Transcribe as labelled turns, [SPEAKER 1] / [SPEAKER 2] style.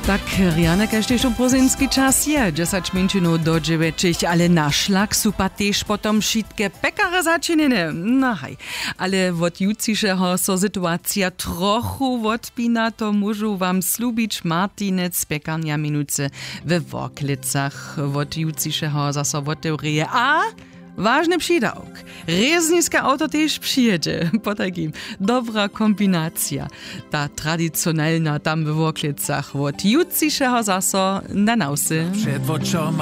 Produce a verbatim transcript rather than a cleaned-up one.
[SPEAKER 1] Tak, Rianek, jeszcze jeszcze prozinski czas je, dziesięć minut do dziewięciu, ale na szlak są pa też potom wszystkie pekare zaczynene. No hej, ale od jutrzejszego so sytuacja trochu odpina, to muszę wam slubić Martinec pekarnia minuty we Woklicach. Od jutrzejszego zase otewrije, a ważny przydałk. Rezniska auto też przyjedzie. Po takim dobra kombinacja. Ta tradycjonalna tam w Woklicach. Od jutrzejszego zase na nausy.